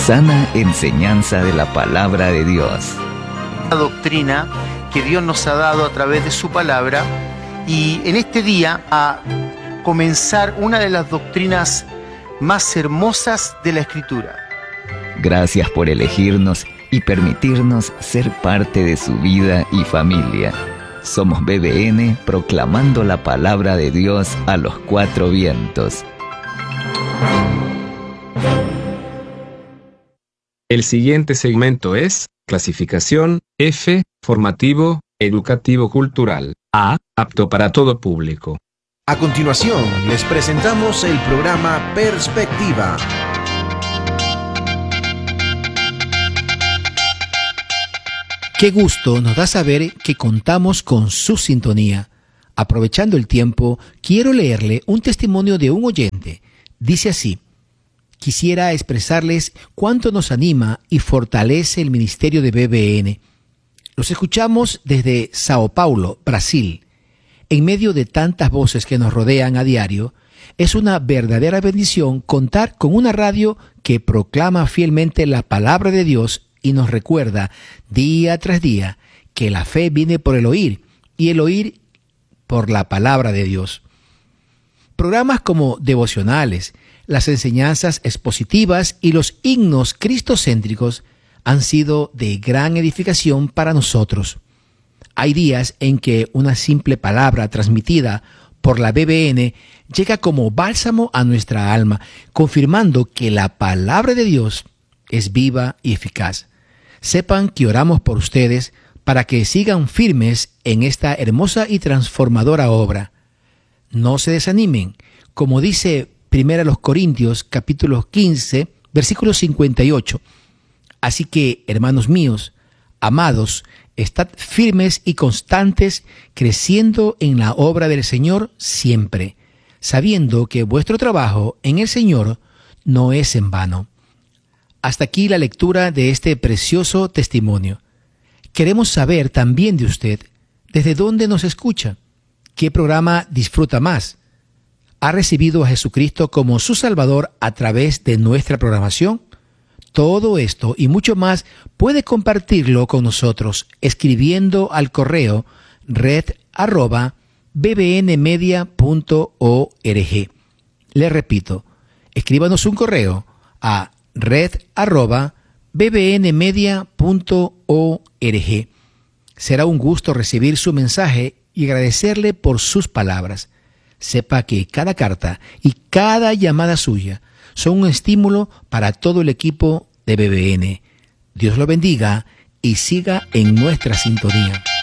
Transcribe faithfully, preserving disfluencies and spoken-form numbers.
sana enseñanza de la palabra de Dios. La doctrina que Dios nos ha dado a través de su palabra, y en este día a comenzar una de las doctrinas más hermosas de la Escritura. Gracias por elegirnos y permitirnos ser parte de su vida y familia. Somos B B N, proclamando la palabra de Dios a los cuatro vientos. El siguiente segmento es clasificación F, formativo, educativo cultural. A, apto para todo público. A continuación, les presentamos el programa Perspectiva. Qué gusto nos da saber que contamos con su sintonía. Aprovechando el tiempo, quiero leerle un testimonio de un oyente. Dice así: quisiera expresarles cuánto nos anima y fortalece el ministerio de B B N. Los escuchamos desde Sao Paulo, Brasil. En medio de tantas voces que nos rodean a diario, es una verdadera bendición contar con una radio que proclama fielmente la palabra de Dios y nos recuerda día tras día que la fe viene por el oír y el oír por la palabra de Dios. Programas como devocionales, las enseñanzas expositivas y los himnos cristocéntricos han sido de gran edificación para nosotros. Hay días en que una simple palabra transmitida por la B B N llega como bálsamo a nuestra alma, confirmando que la palabra de Dios es viva y eficaz. Sepan que oramos por ustedes para que sigan firmes en esta hermosa y transformadora obra. No se desanimen, como dice Primera los Corintios, capítulo quince, versículo cincuenta y ocho. Así que, hermanos míos, amados, estad firmes y constantes, creciendo en la obra del Señor siempre, sabiendo que vuestro trabajo en el Señor no es en vano. Hasta aquí la lectura de este precioso testimonio. Queremos saber también de usted, ¿desde dónde nos escucha? ¿Qué programa disfruta más? ¿Ha recibido a Jesucristo como su Salvador a través de nuestra programación? Todo esto y mucho más puede compartirlo con nosotros escribiendo al correo red arroba bbnmedia punto org. Le repito, escríbanos un correo a red arroba bbnmedia punto org. Será un gusto recibir su mensaje y agradecerle por sus palabras. Sepa que cada carta y cada llamada suya son un estímulo para todo el equipo de B B N. Dios lo bendiga y siga en nuestra sintonía.